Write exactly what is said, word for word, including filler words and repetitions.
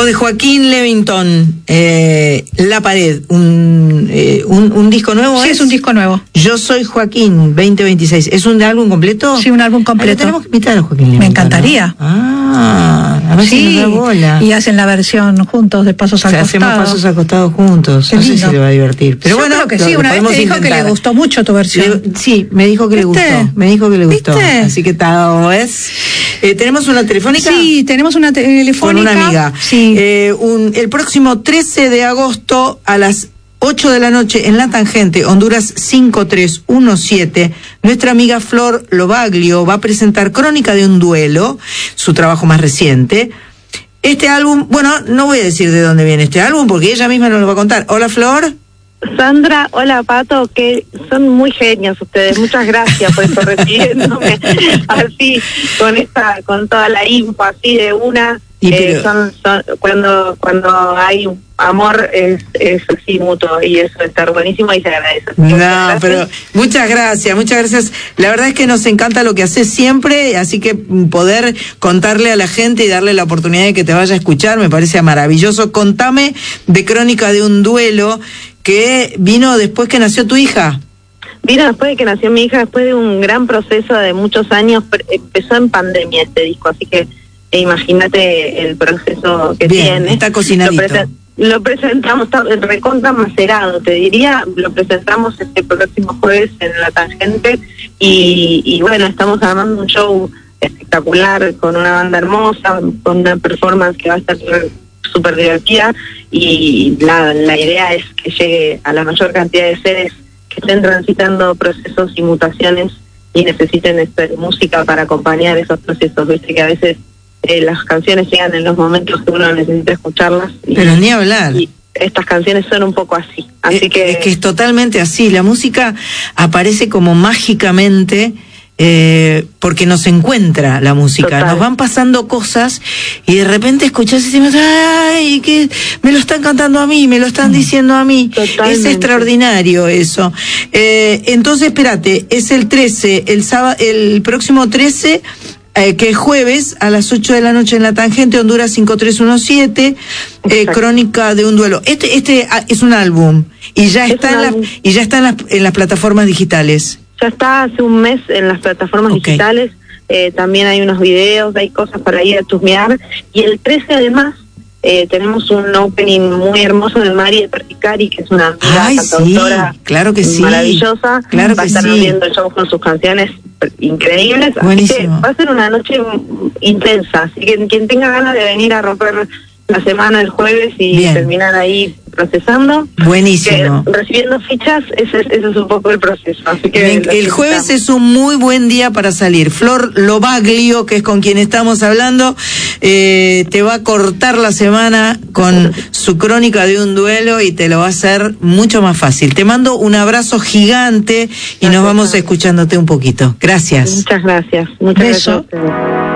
de Joaquín Levington, eh, La Pared, un, eh, un, un disco nuevo. Sí, es? es un disco nuevo. Yo soy Joaquín, veinte veintiséis. ¿Es un álbum completo? Sí, un álbum completo. Ahora tenemos que invitar a Joaquín Levington. Me encantaría. ¿No? Ah, a ver sí, si nos da bola. Y hacen la versión juntos de Pasos al o sea, Costado. hacemos Pasos al Costado juntos. Qué no lindo. sé si le va a divertir. Pero Yo bueno, creo que sí. Una vez te dijo intentar. que le gustó mucho tu versión. Le, sí, me dijo que ¿Viste? le gustó. Me dijo que le gustó. ¿Viste? Así que tal vez. Eh, ¿Tenemos una telefónica? Sí, tenemos una telefónica. Con una amiga. Sí. Eh, un, el próximo trece de agosto a las ocho de la noche en La Tangente, Honduras cinco tres uno siete, nuestra amiga Flor Lobaglio va a presentar Crónica de un duelo, su trabajo más reciente. Este álbum, bueno, no voy a decir de dónde viene este álbum porque ella misma nos lo va a contar. Hola, Flor. Sandra, hola Pato, que son muy genios ustedes, muchas gracias por estar recibiéndome así, con esta, con toda la info así de una, y eh, pero... son, son, cuando cuando hay amor es, es así mutuo y eso está buenísimo y se agradece. No, pero muchas gracias, muchas gracias. La verdad es que nos encanta lo que haces siempre, así que poder contarle a la gente y darle la oportunidad de que te vaya a escuchar me parece maravilloso. Contame de Crónica de un duelo que vino después que nació tu hija. Vino después de que nació mi hija, después de un gran proceso de muchos años. Empezó en pandemia este disco, así que eh, imagínate el proceso que Bien, tiene. Está cocinadito. Lo, presen lo presentamos, está recontra macerado, te diría, lo presentamos este próximo jueves en La Tangente y, y bueno, estamos armando un show espectacular con una banda hermosa, con una performance que va a estar súper divertida y la, la idea es que llegue a la mayor cantidad de seres que estén transitando procesos y mutaciones y necesiten esta música para acompañar esos procesos. Viste que a veces eh, las canciones llegan en los momentos que uno necesita escucharlas. Y, Pero ni hablar. Y estas canciones son un poco así. Así es, que... es que es totalmente así. La música aparece como mágicamente... Eh, porque nos encuentra la música. Total. Nos van pasando cosas y de repente escuchás y decimos, ay, que me lo están cantando a mí, me lo están diciendo a mí. Totalmente. Es extraordinario eso. Eh, entonces, espérate, es el trece, el sábado, el próximo trece, eh, que es jueves, a las ocho de la noche en La Tangente, Honduras cinco tres uno siete, eh, Crónica de un duelo. Este, este ah, es un álbum y ya es está en las, y ya está en las, en las plataformas digitales. Ya está hace un mes en las plataformas okay. digitales, eh, también hay unos videos, hay cosas para ir a chusmear, y el trece además eh, tenemos un opening muy hermoso de Mari de Perticari, que es una amiga Ay, cantautora sí, claro que sí. maravillosa, claro va a que estar sí. viendo el show con sus canciones increíbles, Buenísimo. Así que va a ser una noche intensa, así que quien tenga ganas de venir a romper la semana el jueves y Bien. terminar ahí procesando. Buenísimo. Que, recibiendo fichas, ese, ese es un poco el proceso. Así que Bien, el jueves es un muy buen día para salir. Flor Lobaglio, que es con quien estamos hablando, eh, te va a cortar la semana con su Crónica de un duelo y te lo va a hacer mucho más fácil. Te mando un abrazo gigante y gracias. Nos vamos escuchándote un poquito. Gracias. Muchas gracias. Muchas Beso. gracias.